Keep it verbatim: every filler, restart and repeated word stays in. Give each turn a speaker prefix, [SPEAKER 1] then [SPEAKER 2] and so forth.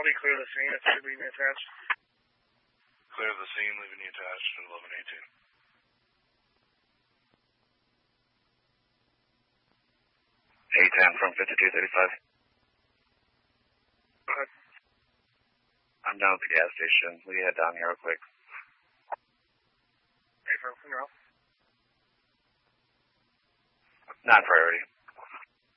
[SPEAKER 1] I'll be clear the scene if you're leaving attached.
[SPEAKER 2] Clear the scene, leaving you attached at eleven eighteen.
[SPEAKER 3] eight ten from fifty-two thirty-five.
[SPEAKER 1] Go ahead.
[SPEAKER 3] I'm down at the gas station. Will you head down here real quick?
[SPEAKER 1] Hey, from Monroe.
[SPEAKER 3] Not priority.